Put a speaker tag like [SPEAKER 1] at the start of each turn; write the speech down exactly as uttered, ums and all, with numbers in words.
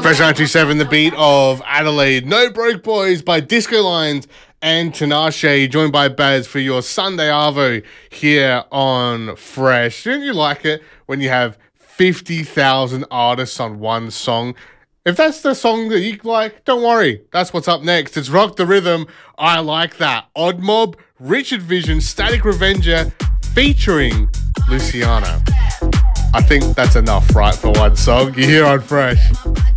[SPEAKER 1] Fresh nine two seven, the beat of Adelaide. No Broke Boys by Disco Lines and Tinashe, joined by Baz for your Sunday Arvo here on Fresh. Don't you like it when you have fifty thousand artists on one song? If that's the song that you like, don't worry. That's what's up next. It's Rock the Rhythm. I Like That. Odd Mob, Richard Vision, Static Revenger, featuring Luciano. I think that's enough, right, for one song. You're here on Fresh.